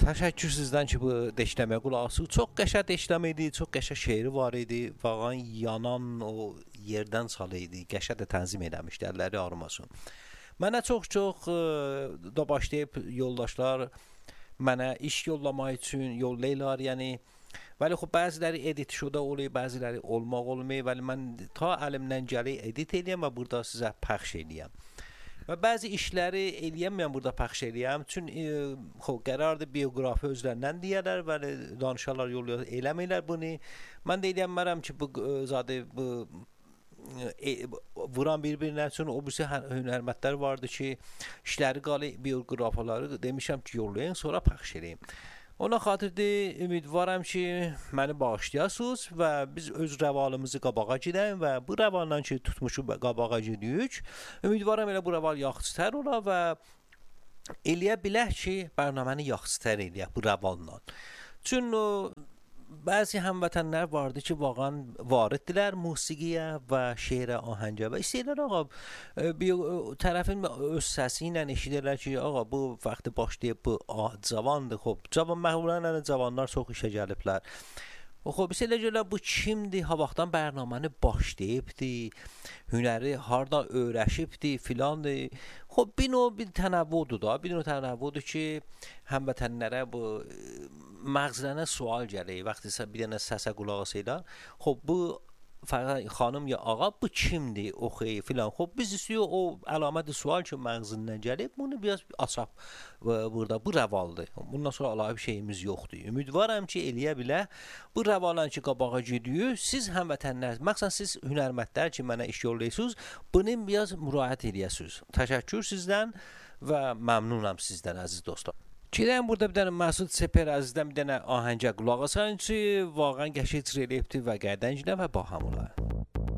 Təşəkkür sizdən ki, bu deşləməyə qulaq asıb. Çox qəşəng deşləmə idi, çox qəşəng şeiri var idi. Vağan yanan o yerdən çalı idi. Qəşəng də tənzim eləmişdi, əlləri ağrımasın. Mənə çox da başlayıb yoldaşlar mənə iş yollamaq üçün yollayırlar, yəni. Vəli xub bəziləri edit şuda olur, bəziləri olmaq olmuyor. Vəli mən ta əlimdən gəlir edit eləyəm və burada sizə pəxş eləyəm. Və bəzi işləri eləyəməyəm burada pəxş eləyəm. Çün qərardır bioqrafi özlərindən deyərlər və danışarlar, yollayarlar, eləməyirlər bunu. Mən də eləyəmmərəm ki, bu zadə bu vuran bir-birinə üçün o birisi hünərmətlər vardı ki, işləri qalı bioqrafaları demişəm ki, yollayın, sonra pəxş eləyim. Ona xatirdir, ümidvaram ki, məni bağışlayasınız və biz öz rəvalımızı qabağa gedək və bu rəvaldan ki, tutmuşu qabağa gedirik. Ümidvaram elə bu rəval yaxşıtər ola və eləyə bilək ki, bərnaməni yaxşıtər eləyək bu rəvalla. Çün bəzi həmvətənlər vardı ki, vaqan variddirlər musiqiyə və şeirə, ahəngə və istəyirlər ağa bir tərəfin öz səsi ilə eşidirlər ki, ağa bu vaxtı başlayıb bu cavandır, xop cavan məğlulan cavanlar çox işə gəliblər. Xop istəyirlər bu kimdir, ha vaxtdan bərnaməni başlayıbdı, hünəri harda öyrəşibdi filandır. Xop bir tənəvvüdür da, bir tənəvvüdür ki, həmvətənlərə bu məğzlərinə sual gəlir. Vaxtı bir dənə səsə qulaq asırlar. Xop bu xanım ya ağa bu kimdir oxuy filan. Xop biz istəyirik o əlamət sual ki məğzindən gəlib bunu biraz açaq burada bu rəvaldır. Bundan sonra əlavə bir şeyimiz yoxdur. Ümidvaram ki eləyə bilər. Bu rəvalan ki qabağa gedir. Siz həmvətənlər, məxsən siz hünərmətlər ki mənə iş yollayırsınız, bunu biraz müraciət eləyəsiniz. Təşəkkür sizdən və məmnunam sizdən əziz dostlar. Gedəyim burada bir dənə Məsud Seper əzizdən bir dənə ahəngə qulaq asayın ki, vaqən qəşəng icra eləyibdi və qədənclə və baham olar.